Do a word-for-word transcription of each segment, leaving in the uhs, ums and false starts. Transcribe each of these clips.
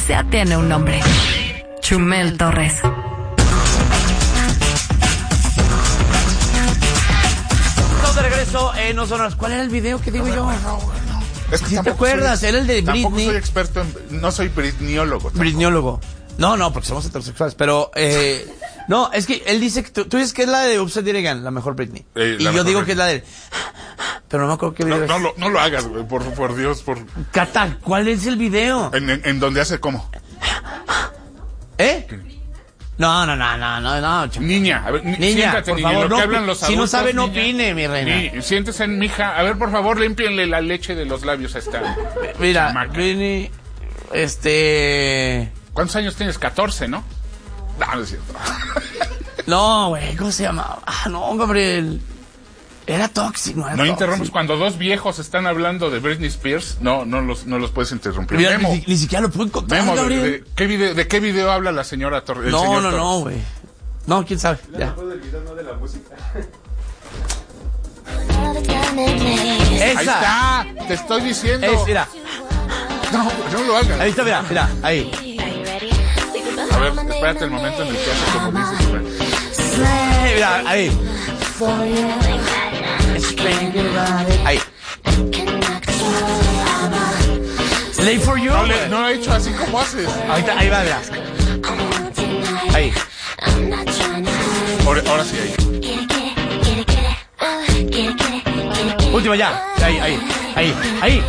ya tiene un nombre. Chumel Torres. Estamos de regreso en No Sonoras. ¿Cuál era el video que digo no, yo? No, no, no. Es que ¿Sí te acuerdas? Soy, era el de Britney. Tampoco soy experto en... No soy britniólogo. Britniólogo. No, no, porque somos heterosexuales. Pero, eh... no, es que él dice que... Tú, tú dices que es la de Upside Down Again, la mejor Britney. Eh, y yo digo Britney. que es la de... Pero no me acuerdo qué video no, es. no, lo, no lo hagas, güey, por, por Dios, por... Cata, ¿cuál es el video? En, en, en donde hace cómo. ¿Eh? No, no, no, no, no, no. Ch- Niña, a ver, ni, Niña, siéntate, por niña, favor, lo no que opi- hablan los si no adultos, sabe, no niña. opine, mi reina. Ni, siéntese, mija. A ver, por favor, límpienle la leche de los labios a esta Mira, chamaca. Britney, este... ¿Cuántos años tienes? catorce, ¿no? No, no es cierto. No, güey, ¿cómo se llamaba? Ah, no, Gabriel. Era tóxico, no era No tóxico. interrumpes cuando dos viejos están hablando de Britney Spears. No, no los, no los puedes interrumpir. Mira, Memo, ni, ni siquiera lo puedo encontrar, Memo, de, Gabriel. de- ¿qué video, ¿de qué video habla la señora Torres? el no, señor no, Torres? no, güey. No, quién sabe. Ya. Ahí Esa. está, te estoy diciendo. Es, mira. No, no lo hagas. Ahí está, mira, mira, ahí. A ver, espérate el momento en el que hace como dices. Eh, Mira, ahí. Ahí. Late for you. No, le, güey. no lo he hecho así como haces. Ahí está, ahí va, mira. Ahí. Ahora, ahora sí, ahí. Última ya. Ahí, ahí, ahí, ahí.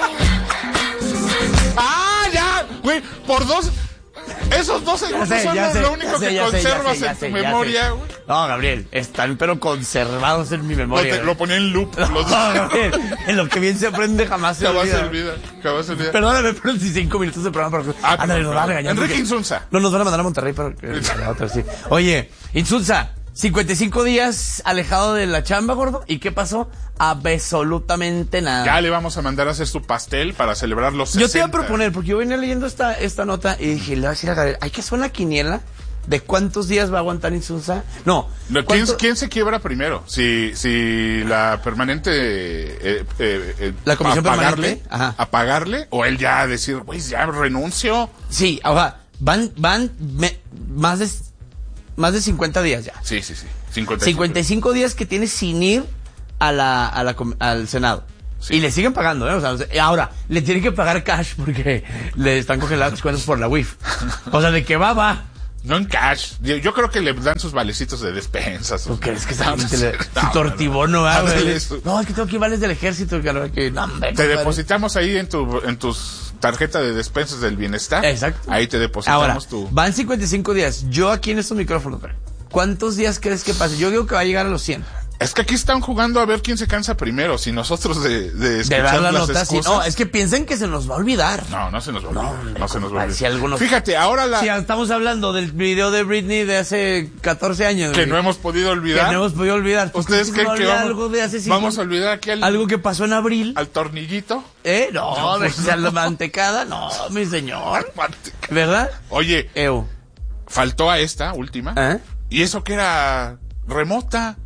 ¡Ah, ya! Güey, por dos... Esos dos segundos Ya sé, son ya lo, sé, lo único ya sé, que ya sé, conservas ya sé, ya en tu sé, ya memoria, sé. güey. No, Gabriel, están pero conservados en mi Lo, memoria. te- güey. lo ponía en loop. Los No, dos. Gabriel, en lo que bien se aprende jamás se Jamás se olvida. olvida. Jamás se olvida. Perdóname, pero si cinco minutos de programa para... Ah, Ándale, perdón, nos van a perdón. regañar. Enrique porque- Insunza. No, nos van a mandar a Monterrey, pero... que- la otra sí. Oye, Insunza, cincuenta y cinco días alejado de la chamba, gordo. ¿Y qué pasó? Absolutamente nada. Ya le vamos a mandar a hacer su pastel para celebrar los Yo sesenta. te iba a proponer, porque yo venía leyendo esta, esta nota y dije, le voy a decir a Gabriel, hay que hacer una quiniela de cuántos días va a aguantar Insunza. No. No, ¿Quién, ¿cuánto- quién se quiebra primero? Si, si la permanente... eh, eh, eh, La comisión a pagarle, permanente, ajá. a pagarle, o él ya decir, güey, ya renuncio. Sí, o sea, van, van me- más de más de cincuenta días ya. Sí, sí, sí. cincuenta y cinco. cincuenta y cinco días que tiene sin ir a la, a la, com- al Senado. Sí. Y le siguen pagando, ¿eh? O sea, o sea, ahora, le tienen que pagar cash porque le están congeladas las cuentas por la U I F. O sea, de que va, va. No en cash. Yo, yo creo que le dan sus valecitos de despensas. ¿Tú crees que No, está no, te le- no, su tortibono, va, Ándale, güey? eso. No, es que tengo que ir vales del ejército, que, no, que, no, hombre, Te compadre. depositamos ahí en tu en tus tarjeta de despensas del bienestar. Exacto. Ahí te depositamos Ahora, tu... van cincuenta y cinco días. Yo aquí en estos micrófonos, güey, ¿cuántos días crees que pase? Yo digo que va a llegar a los cien. Es que aquí están jugando a ver quién se cansa primero. Si nosotros de, de De escuchar dar la las nota así. excusas. No, es que piensen que se nos va a olvidar. No, no se nos va a olvidar. No, hombre, No, se nos va a compadre, olvidar. si algunos- Fíjate, ahora la... Si estamos hablando del video de Britney de hace catorce años. que güey, no hemos podido que olvidar. no hemos podido olvidar. ¿Tú ¿Ustedes crees creen se que va a olvidar vamos, algo de hace cinco vamos a años? olvidar aquí al, Algo que pasó en abril. al tornillito? ¿Eh? No, No, de pues sea no. la mantecada. No, mi señor. ¿Verdad? Oye, Ew. faltó a esta última. ¿Eh? Y eso que era remota.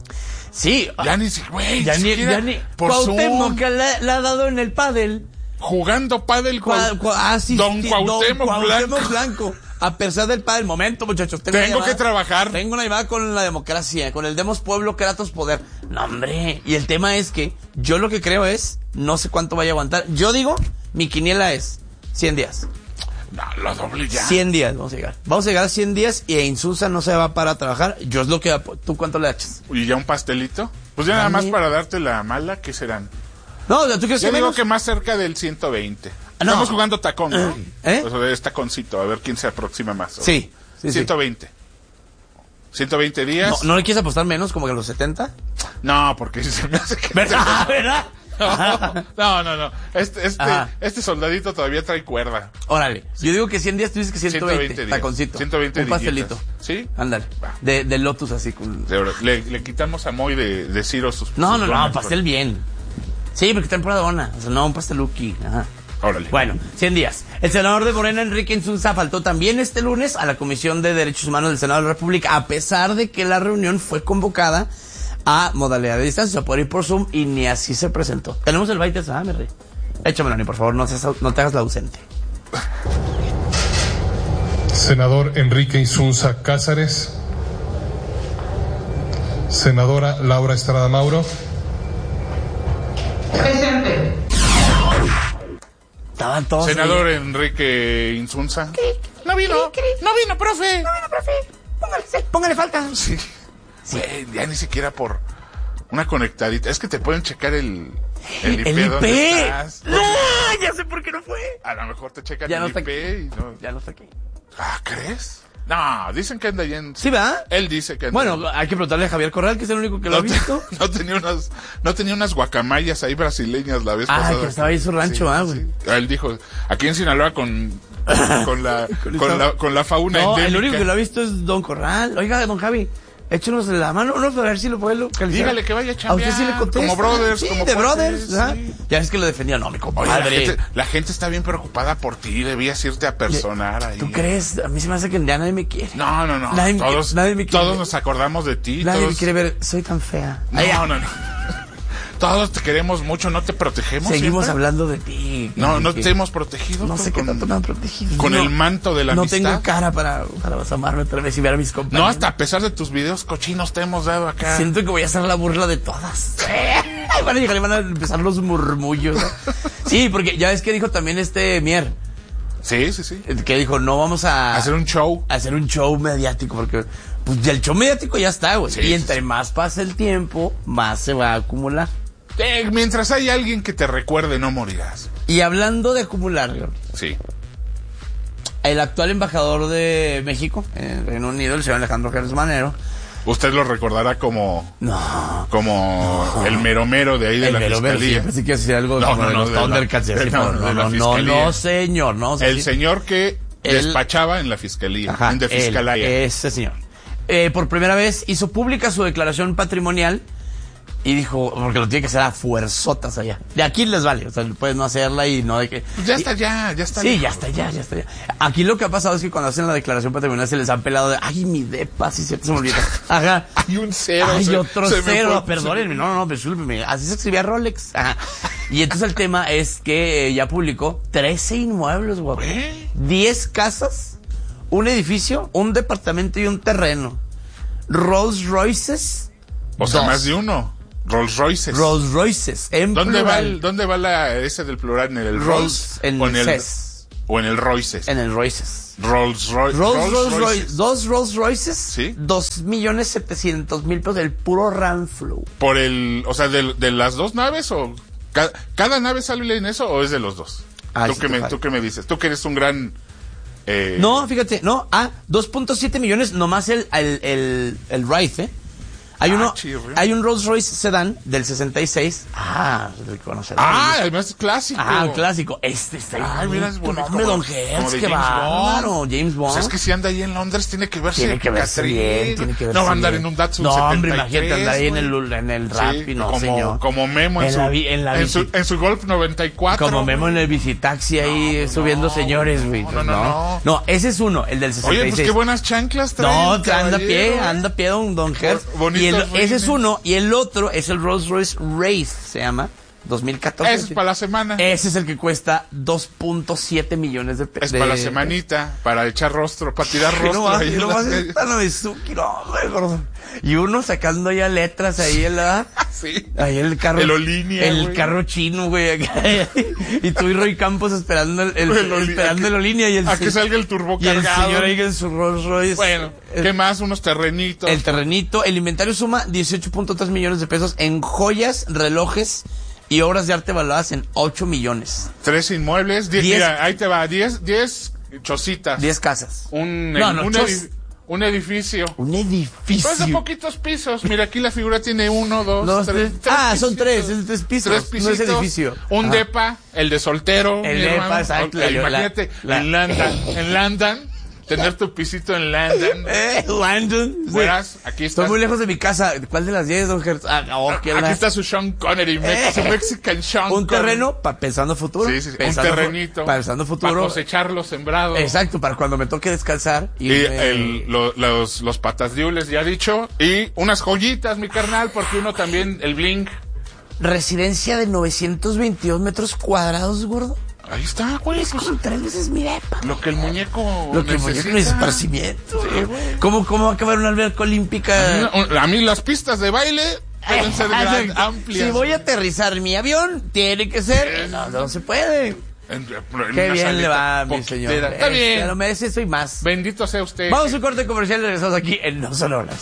Sí. Ya ni si, güey, Ya ni ni, siquiera ya ni. por Cuauhtémoc, Zoom, que le, le ha dado en el pádel. jugando pádel con Cua- cua- ah, sí, Don sí, Cuauhtémoc Cuauhtémoc Blanco. Blanco. A pesar del pádel. Momento, muchachos. Tengo, una Tengo llamada- que trabajar. Tengo una llamada con la democracia, con el Demos Pueblo, Kratos Poder. No, hombre. Y el tema es que yo lo que creo es, no sé cuánto vaya a aguantar. Yo digo, mi quiniela es cien días. No, lo doble ya. cien días vamos a llegar. Vamos a llegar a cien días y Insunza no se va para trabajar. Yo es lo que... ¿Tú cuánto le echas? ¿Y ya un pastelito? Pues ya nada más para darte la mala, ¿qué serán? No, ¿tú crees Yo que digo menos? que más cerca del ciento veinte. Ah, no. Estamos jugando tacón, ¿no? ¿Eh? O sea, es taconcito, a ver quién se aproxima más. ¿o? Sí, sí, sí. ciento veinte. ciento veinte días. ¿No, ¿No le quieres apostar menos, como que a los setenta? No, porque se me hace que... ¿Verdad? ¿Verdad? No, no, no. Este, este, Ajá. este soldadito todavía trae cuerda. Órale. Yo digo que cien días, tú dices que ciento veinte. ciento veinte días. Taconcito. ciento veinte Un pastelito. dillitas. ¿Sí? Ándale. Va. De, de Lotus así. Con... De oro. Le, le quitamos a Moy de, de Ciro sus... No, sus no, donas, no, pastel bien. Sí, porque temporada buena. O sea, no, un pasteluki. Ajá. Órale. Bueno, cien días. El senador de Morena, Enrique Insunza, faltó también este lunes a la Comisión de Derechos Humanos del Senado de la República, a pesar de que la reunión fue convocada a modalidad de distancia, o sea, poder ir por Zoom, y ni así se presentó. Tenemos el baile, ah, mi rey. Échamelo, ni por favor, no, seas, no te hagas la ausente. Senador Enrique Insunza Cázares, senadora Laura Estrada Mauro. Presente. Estaban todos Senador ahí. Enrique Insunza. No vino, No vino, profe. no vino, profe. Póngale, póngale falta. Sí. Güey, ya ni siquiera por una conectadita. Es que te pueden checar el, el I P. El I ¿Dónde P. estás? No, ya sé por qué no fue. A lo mejor te checan Ya el no está I P y no. Ya no está aquí. Ah, ¿crees? No, dicen que anda allá en... ¿Sí, va? Él dice que anda... Bueno, hay que preguntarle a Javier Corral, que es el único que lo ha no, te- visto. no tenía unas no tenía unas guacamayas ahí brasileñas la vez Ah, pasada. que estaba ahí en su rancho, Sí, ah, güey. sí. Él dijo, aquí en Sinaloa con con la con la con la fauna No, el endémica. único que lo ha visto es Don Corral. Oiga, Don Javi, échenos la mano, no, a ver si lo puede localizar. Dígale que vaya a A chambear. usted sí le contesta. Como brothers, sí, como de cuates, brothers, ¿ah? sí. Ya ves que lo defendía, no, mi Oye, la, compadre. gente, la gente está bien preocupada por ti, debías irte a personar ahí. ¿Tú crees? A mí se me hace que ya nadie me quiere. No, no, no. Nadie me todos quiere- nadie me quiere todos ver. nos acordamos de ti. Nadie todos... me quiere ver, soy tan fea. No, Ay, ya. no, no. Todos te queremos mucho, no te protegemos. Seguimos siempre? hablando de ti. No, no que- te hemos protegido. No tú, sé qué con- tanto me han protegido. con No, el manto de la No amistad. tengo cara para, para asomarme otra vez y ver a mis compañeros. No, hasta a pesar de tus videos cochinos te hemos dado acá. Siento que voy a hacer la burla de todas. Ay, van a llegar y van a empezar los murmullos. Sí, porque ya ves que dijo también este Mier, Sí, sí, sí. que dijo, no vamos a Hacer un show. a hacer un show mediático, porque pues ya el show mediático ya está, güey. Sí, y sí, entre sí. más pasa el tiempo, más se va a acumular. Eh, mientras hay alguien que te recuerde, no morirás. Y hablando de acumular, güey, Sí. el actual embajador de México en el Reino Unido, el señor Alejandro Gers Manero, Usted lo recordará como, no, como el mero mero de ahí de el la mero mero, sí, fiscalía. yo pensé que iba a decir algo No, como no, de no, los de la- Thundercats, y de- así, no, no, de no, la no, no, fiscalía. no, señor, no. El sí. señor que Él- despachaba en la fiscalía, Ajá, en de él, fiscalía. ese señor. Eh, por primera vez hizo pública su declaración patrimonial y dijo, porque lo tiene que hacer a fuerzotas allá. De aquí les vale, o sea, puedes no hacerla y no de que... Pues ya y- está, ya, ya está. Sí, lejos. ya está, ya, ya está. Ya. Aquí lo que ha pasado es que cuando hacen la declaración patrimonial se les han pelado de, ay, mi depa, sí, cierto, se me olvida. Ajá. Hay un cero. Hay se- otro se me cero, fue- perdónenme, no, no, no, discúlpenme, así se escribía Rolex. Ajá. Y entonces el tema es que eh, ya publicó trece inmuebles, guapo. ¿Eh? diez casas, un edificio, un departamento y un terreno. Rolls Royces. O sea, dos. más de uno. Rolls Royces. Rolls Royces. En ¿Dónde va, plural. el, ¿Dónde va la ese del plural? ¿En el Rolls, Rolls? en o en el Ces. O en el Royces. En el Royces. Rolls Royce. Rolls, Rolls Royce, dos Rolls Royces, Sí. dos millones setecientos mil pesos del puro Ramflow. Por el, o sea, de, de las dos naves o ca- cada nave sale en eso o es de los dos. Ah, ¿Tú sí qué te me, falla. tú qué me dices? Tú que eres un gran eh, No, fíjate, no, ah, dos punto siete millones nomás el, el, el, el Wraith, ¿eh? Hay Ah, uno, chirrión. hay un Rolls Royce Sedán del sesenta y seis. Ah, reconocerás. Ah, además es clásico. Ah, un clásico. Este está Ay, mira, es bonito, bonito. hombre, como- Don como Hertz, de qué James bárbaro. Bond. James Bond. Pues es que si anda ahí en Londres tiene que verse Tiene que verse Catrín. bien, tiene que verse No va a andar bien. en un Datsun No, setenta y hombre, tres, imagínate andar ahí en el, güey. en el rap y no, como, señor. como Memo en, En su, la vi- en la en, su, bici. en su Golf noventa y cuatro. Como Memo en güey. el bicitaxi ahí No, subiendo no, señores, güey. no, no, no, no. ese es uno, el del sesenta y seis. Oye, pues qué buenas chanclas trae. No, el te anda a caballero, pie, ¿eh? anda a pie don, don Hertz. Bonitos Y el- ese es rines. uno, y el otro es el Rolls Royce Wraith, se llama, dos mil catorce. Ese es para la semana. Ese es el que cuesta dos punto siete millones de pesos. Es para la semanita, para echar rostro, para tirar Y rostro. nomás, ahí y en nomás las- está Novezuki, no, hombre, gordo. Y uno sacando ya letras ahí en la... Sí. Ahí el carro. El Olinia, El güey. carro chino, güey. acá. Y tú y Roy Campos esperando el, el, El Oli- esperando a el que- Olinia y el a que se- salga el turbo y el cargado. señor ahí en su Rolls Royce. Bueno, el, ¿qué más? Unos terrenitos. el terrenito, el inventario suma dieciocho punto tres millones de pesos en joyas, relojes y obras de arte valoradas en ocho millones. Tres inmuebles. Die- Diez- Mira, ahí te va. Diez, diez chocitas. diez casas. Un, No, no, un, chos- edi- un edificio. Un edificio. Pues de poquitos pisos. Mira, aquí la figura tiene uno, dos, Dos, tres. tres. Ah, son pisitos. tres, es tres pisos, Tres no pisitos. es edificio. Un Ajá. depa, el de soltero. El mi depa, hermano. exacto, O- la- imagínate, la- en London. En London. Tener tu pisito en London. Eh, Landon. Sí. Verás, aquí está. Estoy muy lejos de mi casa. ¿Cuál de las diez, don Hertz? Ah, oh, que Aquí la- está su Sean Connery, Eh. su Mexican Sean Un Connery. terreno pa- pensando futuro. Sí, sí, sí. Un Pensando fu- terrenito. Pensando futuro. Para cosechar los sembrados. Exacto, para cuando me toque descansar. Y el, lo- los, los patas diules, ya dicho. Y unas joyitas, mi carnal, porque uno también, el bling. Residencia de novecientos veintidós metros cuadrados, gordo. Ahí está, güey. Es con tres veces mi depa. Lo que el muñeco Lo que el muñeco necesita es esparcimiento. Sí, güey. ¿Cómo, ¿Cómo va a acabar una alberca olímpica? A mí, a mí las pistas de baile deben ser gran, amplias. Si voy a aterrizar mi avión, tiene que ser... No, no se puede. En, en Qué bien le va, mi señor. Está bien. Se lo merece eso y más. Bendito sea usted. Vamos a un corte comercial y regresamos aquí en No Son Horas.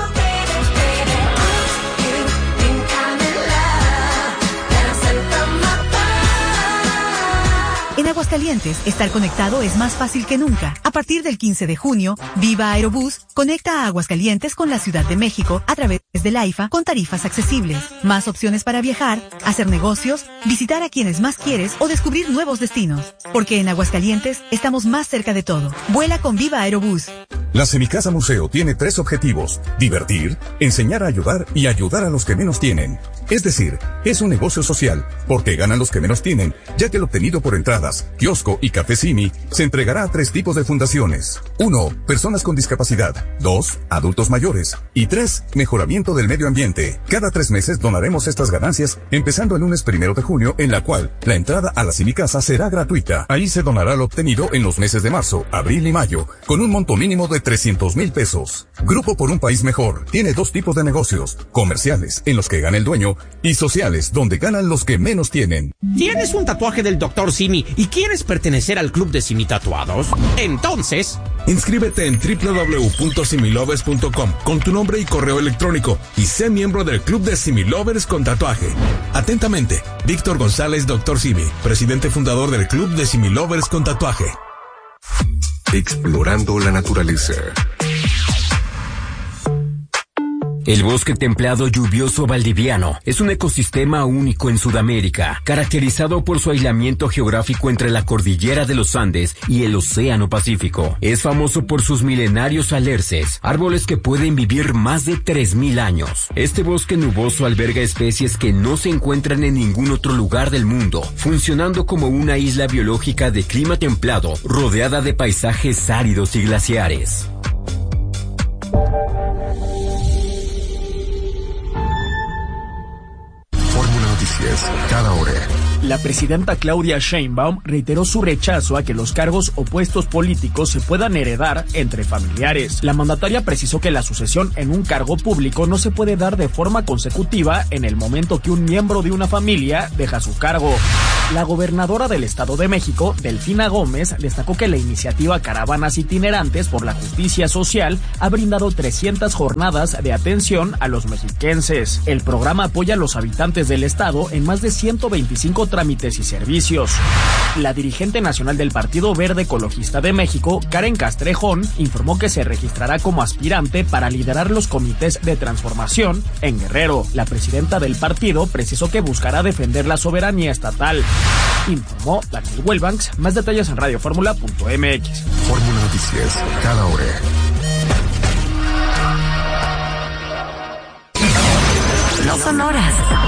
En Aguascalientes, estar conectado es más fácil que nunca. A partir del quince de junio, Viva Aerobús conecta a Aguascalientes con la Ciudad de México a través del AIFA con tarifas accesibles. Más opciones para viajar, hacer negocios, visitar a quienes más quieres o descubrir nuevos destinos. Porque en Aguascalientes estamos más cerca de todo. Vuela con Viva Aerobús. La Semicasa Museo tiene tres objetivos: divertir, enseñar a ayudar y ayudar a los que menos tienen. Es decir, es un negocio social, porque ganan los que menos tienen, ya que el obtenido por entradas, kiosco y café Simi se entregará a tres tipos de fundaciones. Uno, personas con discapacidad. Dos, adultos mayores. Y tres, mejoramiento del medio ambiente. Cada tres meses donaremos estas ganancias, empezando el lunes primero de junio, en la cual la entrada a la Semicasa será gratuita. Ahí se donará lo obtenido en los meses de marzo, abril y mayo, con un monto mínimo de trescientos mil pesos. Grupo por un País Mejor tiene dos tipos de negocios: comerciales, en los que gana el dueño, y sociales, donde ganan los que menos tienen. ¿Tienes un tatuaje del doctor Simi y quieres pertenecer al club de Simi Tatuados? Entonces, inscríbete en doble u doble u doble u punto similovers punto com con tu nombre y correo electrónico y sé miembro del club de Similovers con tatuaje. Atentamente, Víctor González, doctor Simi, presidente fundador del club de Similovers con tatuaje. Explorando la naturaleza. El bosque templado lluvioso valdiviano es un ecosistema único en Sudamérica, caracterizado por su aislamiento geográfico entre la cordillera de los Andes y el Océano Pacífico. Es famoso por sus milenarios alerces, árboles que pueden vivir más de tres mil años. Este bosque nuboso alberga especies que no se encuentran en ningún otro lugar del mundo, funcionando como una isla biológica de clima templado, rodeada de paisajes áridos y glaciares. Noticias cada hora. La presidenta Claudia Sheinbaum reiteró su rechazo a que los cargos o puestos políticos se puedan heredar entre familiares. La mandataria precisó que la sucesión en un cargo público no se puede dar de forma consecutiva en el momento que un miembro de una familia deja su cargo. La gobernadora del Estado de México, Delfina Gómez, destacó que la iniciativa Caravanas Itinerantes por la Justicia Social ha brindado trescientas jornadas de atención a los mexiquenses. El programa apoya a los habitantes del Estado en más de ciento veinticinco trámites y servicios. La dirigente nacional del Partido Verde Ecologista de México, Karen Castrejón, informó que se registrará como aspirante para liderar los comités de transformación en Guerrero. La presidenta del partido precisó que buscará defender la soberanía estatal. Informó Daniel Huelbanks. Más detalles en radio fórmula punto m x. Fórmula Noticias cada hora.